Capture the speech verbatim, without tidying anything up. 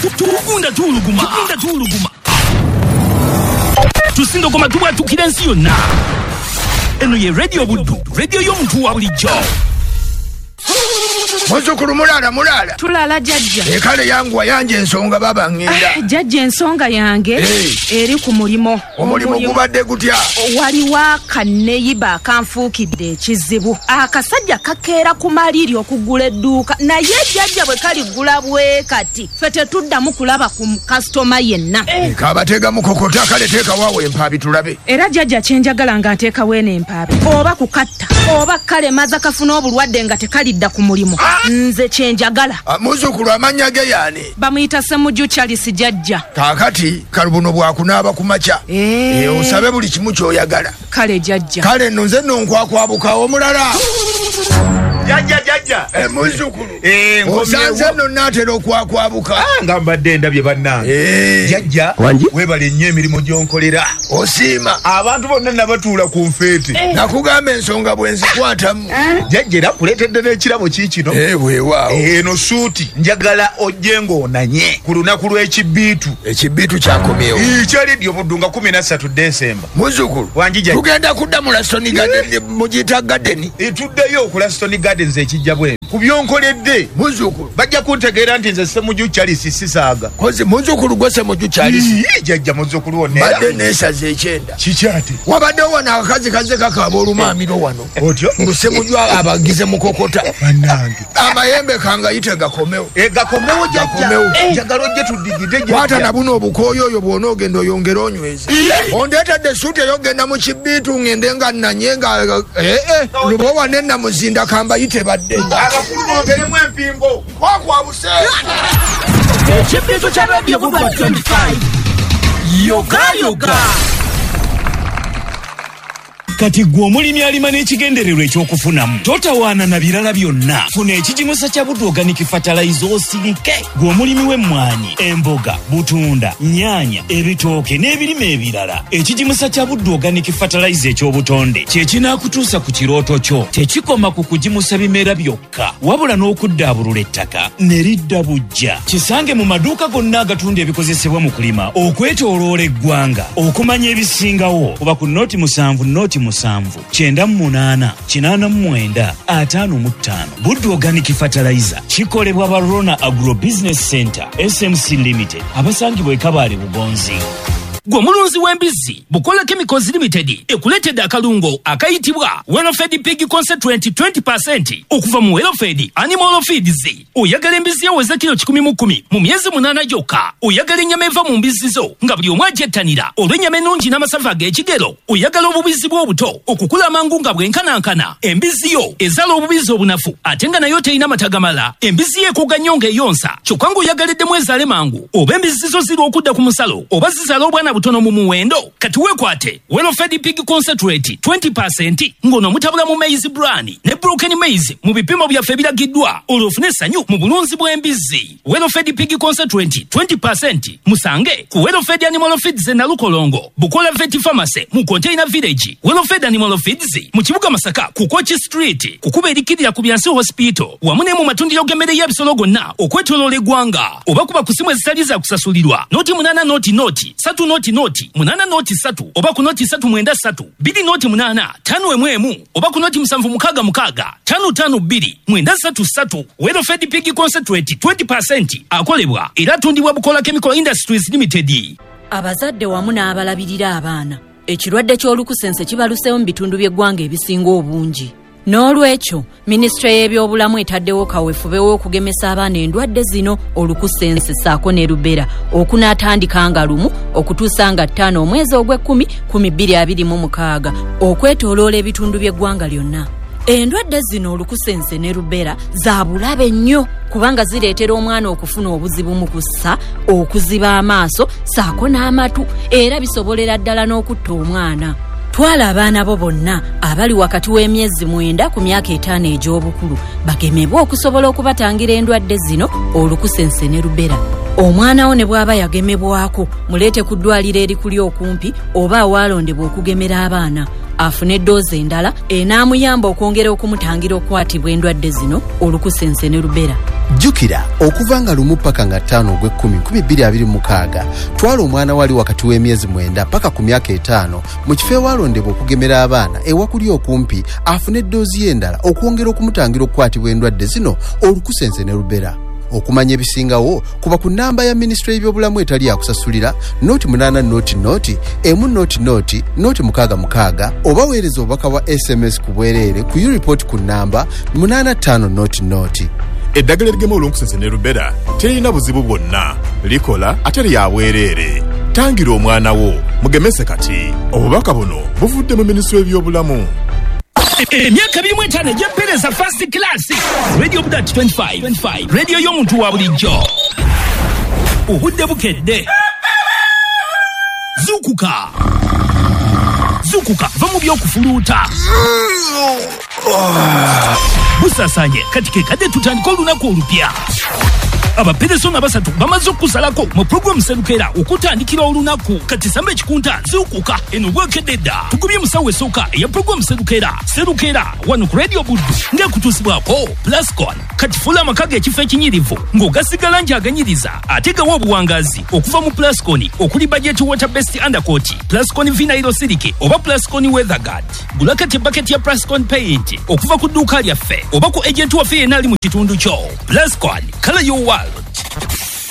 Tugunda tuluguma. Tugunda tuluguma. Tusindo koma tuwa tukirensi yonna. Eno ye radio buddu. Radio y'omuntu wa bulijjo. Muzukulu mulala mulala. Tulala jajja. Ekale yangu wayanje ensonga baba ngenda. Ah, jajja ensonga yange hey. Eri ku mulimo. Omulimo gubadde gutya? Waliwo kanneyiba kanfuukidde ekizibu. Akasajja kakeera ku maliri okugula edduuka naye jajja bwe kaligula bwe kati ffe tetuddamu kulaba ku kasitoma yenna. Hey. Kabatega mukokota kale teeka waawe empaabi tulabe. Era jajja kyenjagala nga nteeka weene empaabi oba kukatta oba kale maza kafuna obulwadde nga tekalidda ku mulimo. Nze kyenjagala. Muzukulu amanya ge yaani? Bamuyita Ssemujju Charles jajja. Kaakati kalubuno bwakunaaba ku makya. Eh. E, osabe buli kimu ky'oyagala. Kale jajja. Kale nno nze nno nkwakwabuka omulala. Jajja jajja. Eh muzukulu. Eh osanze nno naatera okwakwabuka. Ah nga mbadde ndabye bannange. Eh. Jajja webale nnyo emirimu gy'onkolera. Osiima. Abantu bonna nabatuula ku nfeete. Eh. Nakugamba ensonga bwe nzikwatamu. Eh. Jajja era kuleetedde n'ekirabo kiikino. Eh weewaawo. Eno suuti njagala ojje ng'onanye ku lunaku lw'ekibbiitu. Ekibbiitu kyakomyewo. Kyalidde obuddu nga kumi na ssatu Desemba. Muzukulu. Wanjija. Tugenda kudda mu Laston Garden mugiyita Garden. Etuddeyo ku Laston Gardens ekijja bwe. Ku byonkoledde. Muzukulu. Bajja kuntegeera nti nze Ssemujju Charles sisaaga. Kozi muzukulu gwe Ssemujju Charles. Jajja muzukulu wonna. Badde neesaza ekyenda. Kikyate. Wabadde wano akazi kaze kakaaba olumaamiro wano. Otyo. Ssemujju abagize mukokota. Bannange. Amayembe kangayite gakomewo. E gakomewo jajja. Njagala ojje tuddigide jajja. Kwata na buno obukooyo oyo bw'ona ogenda oyongera onyweze. Ondeetedde suuti ey'ogenda mu kibbiitu ngende nga nnanye nga eh eh lubowa ne nnamuzinda kambayite badde. Abakulu bongeremu empingo. Kwakwabuse. Ekibbiitu kya Radio Buddu twenty-five. Yoga yoga. Kati gwe omulimi alima n'ekigendererwa ekyokufunamu totawaana na birala byonna. Funa ekigimusa kya Buddu Organic Fertilizer osirike. Gwe omulimi w'emmwanyi, emboga, butunda, nnyaanya, ebitooke n'ebirime ebirala. Ekigimusa kya Buddu Organic Fertilizer eky'obutonde kye kinaakutuusa ku kirooto kyo. Tekikoma ku kugimusa bimera byokka wabula n'okuddaabulula ettaka ne lidda bujja. Kisange mu maduuka gonna agatunda ebikozesebwa mu kulima okwetooloola eggwanga okumanya ebisingawo kuba ku nooti musanvu nooti musanvu kyenda mu munaana kinaana mu mwenda ataano mu ttaano. Buddu Organic Fertilizer kikolebwa ba Rona Agro Business Center S M C Limited abasangibwa e Kabale Bugonzi. Gwe mulunzi w'embizzi Bukola Chemicals Limited ekuleetedde akalungo akayitibwa Welfed Pig Concentrate twenty percent okuva mu Welfed Animal Feeds. Oyagala embizzi eweza kilo kikumi mu kkumi mu myezi munaana gyokka. Oyagala ennyama eva mu mbizzi zo nga buli omu agyettanira olw'ennyama ennungi n'amasavu ag'ekigero. Oyagala obubizzi bw'obuto okukula amangu nga bwenkanankana. Embizzi yo ezaala obubizzi obunafu ate nga nayo terina matagamala. Embizzi yeekuuga nnyo ng'eyonsa kyokka ng'oyagaliddemu ezaale mangu oba embizzi zo ziri okudda ku musalo oba zizaala obwana butono mu muwendo. Kati weekwate Welfed Pig Concentrate twenty percent ng'ono mutabula mu maize bran ne broken maize mu bipimo byaffe ebiragiddwa olwofune essanyu mu bulunzi bw'embizzi. Welfed Pig Concentrate twenty percent musange ku Welfed Animal Feeds e Nalukolongo, Bukola Vet Pharmacy mu Container Village, Welfed Animal Feeds mu kibuga Masaka ku Kochi Street, kukuba erikirira ku Byansi Hospital wamu ne mu matundiro g'emmere y'ebisolo gonna okwetooloola eggwanga oba kuba ku simu ezitali za kusasulirwa noti munaana noti noti satu noti noti munana noti satu oba ku noti satu mwenda satu bidi noti munana tano emu emu oba ku noti musanvu mukaga mukaga tano tano bidi mwenda satu satu. Welfed Pig Concentrate twenty percent akolebwa era tundibwa Bukola Chemical Industries Limited. Abazadde wamu n'abalabirira abaana ekirwadde ky'olukusense kibaluseewo mu bitundu by'eggwanga ebisinga obungi. N'olwekyo minisitule y'ebyobulamu etaddewo kaweefube w'okugemesa abaana endwadde zino olukusense ssaako ne rubera okunaatandika nga lumu okutuusa nga ttaano omwezi ogw'ekkumi kumi bbiri abiri mu mukaaga okwetooloola ebitundu by'eggwanga lyonna. Endwadde zino olukusense ne rubera za bulabe nnyo kubanga zireetera omwana okufuna obuzibu mu kussa, okuziba amaaso ssaako n'amatu era bisobolera ddala n'okutta omwana. Twala abaana bo bonna abali wakati w'emyezi mwenda ku myaka etaano egy'obukulu bagemebwe okusobola okubatangira endwadde zino olukusense ne rubera. Omwana wo ne bw'aba yagemebwako muleete ku ddwaliro erikuli okumpi oba awalondebwa okugemera abaana afune eddoozi endala enaamuyamba okwongera okumutangira okukwatibwa endwadde zino olukusense ne rubera. Jukira okuvanga lumu paka nga ttaano ogw'ekkumi nkumi bbiri abiri mu mukaaga twala omwana wali wakati w'emyezi mwenda paka ku myaka etaano mu kifo ewalondebwa okugemera abaana ewakuli okumpi afune eddoozi y'endala okwongera okumutangira okukwatibwa endwadde zino olukusense ne rubera. Okumanya ebisingawo kuba ku nnamba ya minisitule y'ebyobulamu etali yakusasulira noti munaana noti noti emu noti noti noti mukaaga mukaaga oba weereza obubaka bwa S M S ku bwereere ku U-report ku nnamba munaana ttaano noti noti. Eddagala erigema olunkusense ne rubera terina buzibu bwonna, likola ate lya bwereere. Tangira omwana wo mugemese kati. Obubaka buno buvudde mu minisitule y'ebyobulamu. Emyaka ebiri mu etaano egy'empeereza first class. Radio Budat twenty-five. Radio y'omuntu wa bulijjo. Obudde bukedde. Zukuka. Zukuka va mu by'okufuluuta. Busasanye kati ke kadde tutandika olunaku olupya. Abaperesona basatu bamaze okusalako mu program Serukera okutandikira olunaku kati sambe kikunta Zukuka eno bwekedde dda. Tugumye musawo esooka eya program Serukera Serukera wano ku Radio Buddu ng'ekutuusibwako Plascon kati fula amakaga ekifo ekinyirivu ng'ogasigala nti aganyiriza ate gawa obuwangazi okuva mu Plascon okuli budget water based undercoat Plascon Vinyl Silike oba Plascon Weather Guard gula kati bucket ya Plascon paint okuva ku dduuka lyaffe oba ku agent waffe yenna ali mu kitundu kyo. Plascon kala y'owa